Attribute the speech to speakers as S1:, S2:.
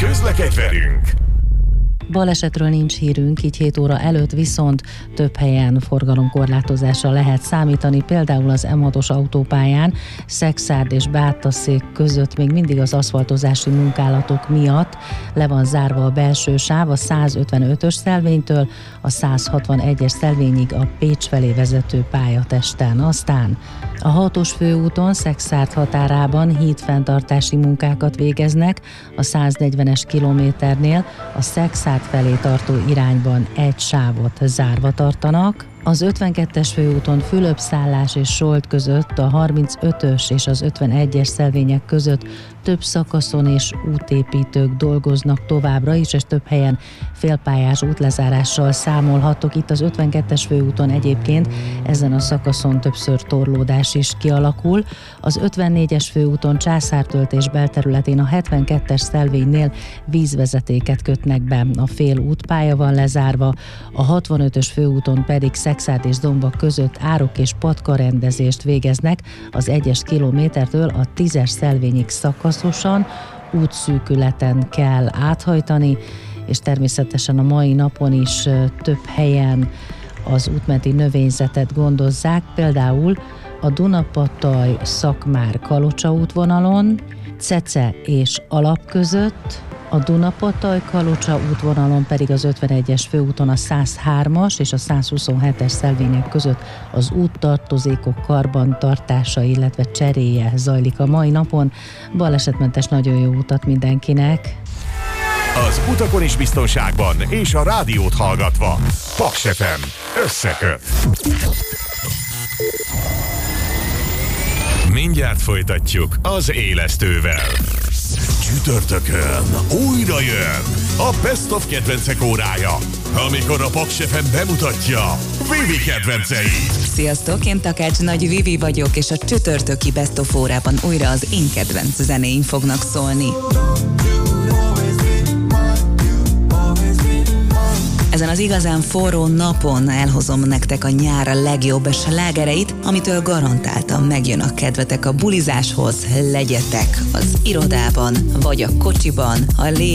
S1: Közlekedj velünk!
S2: Balesetről nincs hírünk, így 7 óra előtt viszont több helyen forgalomkorlátozásra lehet számítani, például az M6-os autópályán Szekszárd és Bátaszék között még mindig az aszfaltozási munkálatok miatt le van zárva a belső sáv a 155-ös szelvénytől a 161-es szelvényig a Pécs felé vezető pályatesten. Aztán a 6-os főúton Szekszárd határában hídfenntartási munkákat végeznek, a 140-es kilométernél a Szekszárd felé tartó irányban egy sávot zárva tartanak. Az 52-es főúton Fülöp-Szállás és Solt között, a 35-ös és az 51-es szelvények között több szakaszon és útépítők dolgoznak továbbra is, és több helyen félpályás útlezárással számolhatok. Itt az 52-es főúton egyébként ezen a szakaszon többször torlódás is kialakul. Az 54-es főúton Császártöltés belterületén a 72-es szelvénynél vízvezetéket kötnek be, a fél útpálya van lezárva, a 65-ös főúton pedig Szekszárd és Zomba között árok és patkarendezést végeznek az 1-es kilométertől a 10-es szelvényig szakaszosan, útszűkületen kell áthajtani, és természetesen a mai napon is több helyen az útmenti növényzetet gondozzák, például a Dunapataj Szakmár-Kalocsa útvonalon, Cece és Alap között, a Dunapataj-Kalocsa útvonalon pedig az 51-es főúton a 103-as és a 127-es szelvények között az úttartozékok karbantartása, illetve cseréje zajlik a mai napon. Balesetmentes, nagyon jó utat mindenkinek!
S1: Az utakon is biztonságban és a rádiót hallgatva. Paks FM összeköt. Mindjárt folytatjuk az élesztővel. Csütörtökön újra jön a Best of kedvencek órája, amikor a Paks FM bemutatja Vivi kedvenceit.
S3: Sziasztok, én Takács Nagy Vivi vagyok, és a csütörtöki Best of órában újra az én kedvenc zenéim fognak szólni. Ezen az igazán forró napon elhozom nektek a nyár legjobb slágereit, amitől garantáltan megjön a kedvetek a bulizáshoz. Legyetek az irodában, vagy a kocsiban, a